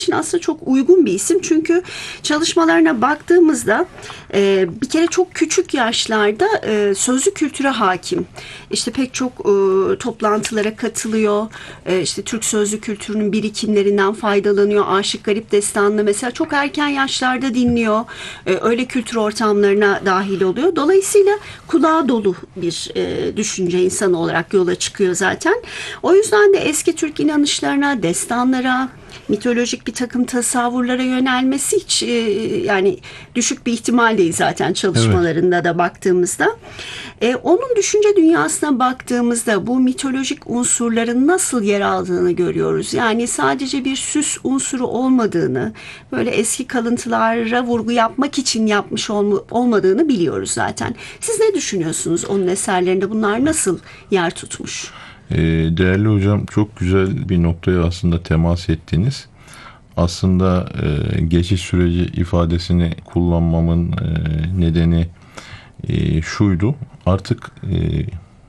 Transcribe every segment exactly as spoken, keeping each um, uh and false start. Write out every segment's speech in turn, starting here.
için aslında çok uygun bir isim. Çünkü çalışmalarına baktığımızda e, bir kere çok küçük yaşlarda e, sözlü kültüre hakim. İşte pek çok e, toplantılara katılıyor. E, işte Türk sözlü kültürünün birikimlerinden faydalanıyor. Aşık Garip Destanı'nı mesela çok erken yaşlarda dinliyor. E, öyle kültür ortamlarına dahil oluyor. Dolayısıyla kulağı dolu bir e, düşünce insanı olarak yola çıkıyor zaten. O yüzden de eski Türk inanışlarına, destanlara, mitolojik bir takım tasavvurlara yönelmesi hiç e, yani düşük bir ihtimal değil zaten çalışmalarında Evet. da baktığımızda. E, onun düşünce dünyasına baktığımızda bu mitolojik unsurların nasıl yer aldığını görüyoruz. Yani sadece bir süs unsuru olmadığını, böyle eski kalıntılara vurgu yapmak için yapmış olma, olmadığını biliyoruz zaten. Siz ne düşünüyorsunuz onun eserlerinde? Bunlar nasıl yer tutmuş? Ee, değerli hocam, çok güzel bir noktaya aslında temas ettiniz. Aslında e, geçiş süreci ifadesini kullanmamın e, nedeni e, şuydu. Artık e,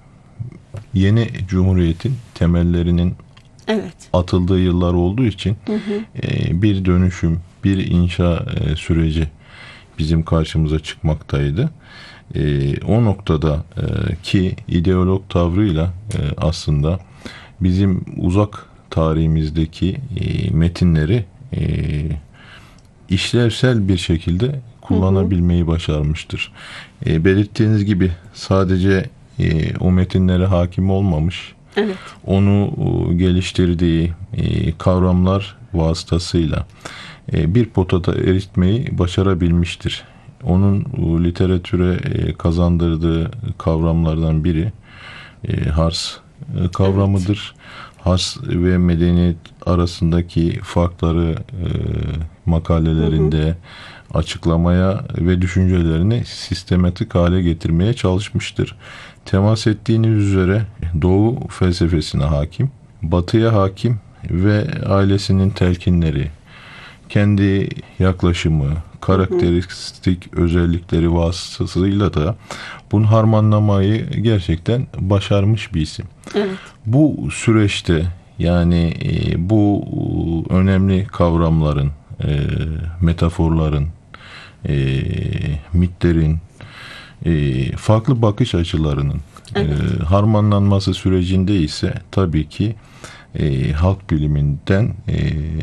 yeni cumhuriyetin temellerinin Evet. atıldığı yıllar olduğu için Hı hı. e, bir dönüşüm, bir inşa e, süreci bizim karşımıza çıkmaktaydı. E, o noktada e, ki ideolog tavrıyla e, aslında bizim uzak tarihimizdeki e, metinleri e, işlevsel bir şekilde kullanabilmeyi başarmıştır. E, belirttiğiniz gibi sadece e, o metinlere hakim olmamış, Evet. onu e, geliştirdiği e, kavramlar vasıtasıyla e, bir potada eritmeyi başarabilmiştir. Onun e, literatüre e, kazandırdığı kavramlardan biri e, Hars e, kavramıdır. Hars ve medeniyet arasındaki farkları e, makalelerinde açıklamaya ve düşüncelerini sistematik hale getirmeye çalışmıştır. Temas ettiğiniz üzere Doğu felsefesine hakim, Batı'ya hakim ve ailesinin telkinleri, kendi yaklaşımı, karakteristik özellikleri vasıtasıyla da bunu harmanlamayı gerçekten başarmış bir isim. Evet. Bu süreçte yani e, bu önemli kavramların, e, metaforların, e, mitlerin, e, farklı bakış açılarının Evet. e, harmanlanması sürecinde ise tabii ki e, halk biliminden e,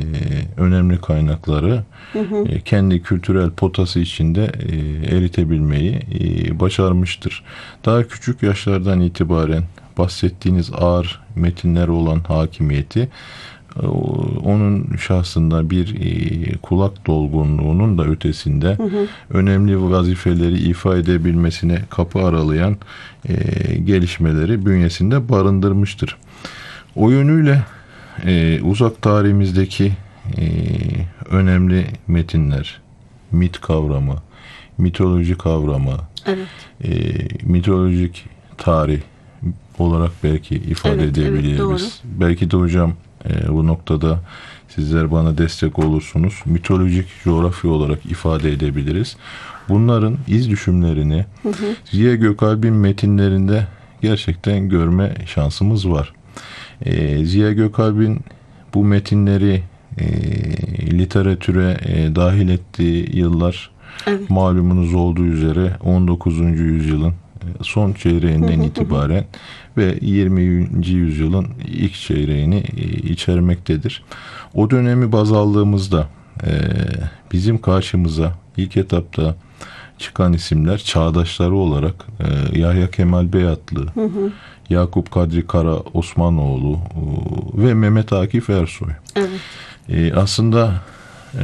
önemli kaynakları Hı hı. e, kendi kültürel potası içinde e, eritebilmeyi e, başarmıştır. Daha küçük yaşlardan itibaren bahsettiğiniz ağır metinler olan hakimiyeti e, onun şahsında bir e, kulak dolgunluğunun da ötesinde Hı hı. önemli vazifeleri ifa edebilmesine kapı aralayan e, gelişmeleri bünyesinde barındırmıştır. O yönüyle e, uzak tarihimizdeki e, önemli metinler, mit kavramı, mitoloji kavramı, Evet. e, mitolojik tarih olarak belki ifade Evet, evet, edebiliriz. doğru. Belki de hocam e, bu noktada sizler bana destek olursunuz. Mitolojik coğrafya olarak ifade edebiliriz. Bunların iz düşümlerini Hı hı. Ziya Gökalp'in metinlerinde gerçekten görme şansımız var. E, Ziya Gökalp'in bu metinleri e, literatüre e, dahil ettiği yıllar Evet. malumunuz olduğu üzere on dokuzuncu yüzyılın son çeyreğinden itibaren ve yirminci yüzyılın ilk çeyreğini e, içermektedir. O dönemi baz aldığımızda e, bizim karşımıza ilk etapta çıkan isimler çağdaşları olarak e, Yahya Kemal Beyatlı, Hı hı. Yakup Kadri Kara Osmanoğlu e, ve Mehmet Akif Ersoy. Evet. E, aslında e,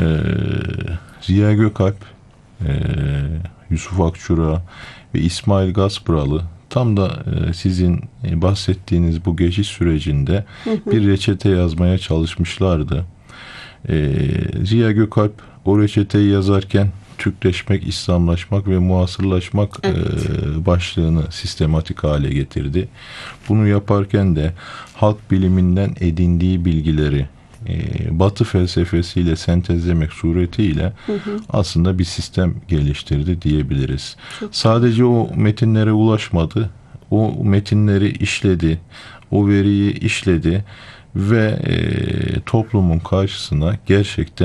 Ziya Gökalp, e, Yusuf Akçura ve İsmail Gaspıralı tam da e, sizin e, bahsettiğiniz bu geçiş sürecinde Hı hı. bir reçete yazmaya çalışmışlardı. E, Ziya Gökalp o reçeteyi yazarken Türkleşmek, İslamlaşmak ve muasırlaşmak Evet. e, başlığını sistematik hale getirdi. Bunu yaparken de halk biliminden edindiği bilgileri e, Batı felsefesiyle sentezlemek suretiyle Hı hı. aslında bir sistem geliştirdi diyebiliriz. Çok Sadece o metinlere ulaşmadı. O metinleri işledi. O veriyi işledi ve e, toplumun karşısına gerçekten